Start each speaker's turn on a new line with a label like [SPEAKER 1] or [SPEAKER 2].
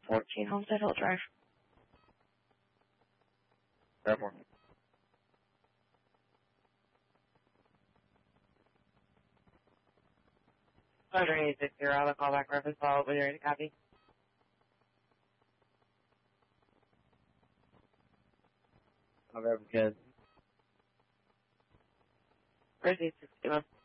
[SPEAKER 1] 14 Homestead Hill Drive.
[SPEAKER 2] Therefore.
[SPEAKER 3] Andre 860, I'll have a callback reference follow-up when you're ready to copy.
[SPEAKER 2] I'll grab good.
[SPEAKER 3] Where's 861?